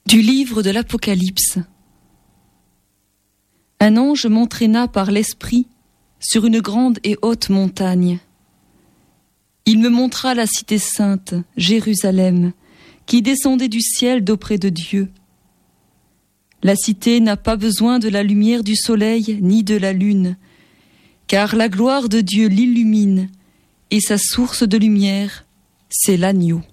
Du livre de l'Apocalypse. Un ange m'entraîna par l'esprit sur une grande et haute montagne. Il me montra la cité sainte, Jérusalem, qui descendait du ciel d'auprès de Dieu. La cité n'a pas besoin de la lumière du soleil ni de la lune, car la gloire de Dieu l'illumine, et sa source de lumière, c'est l'agneau.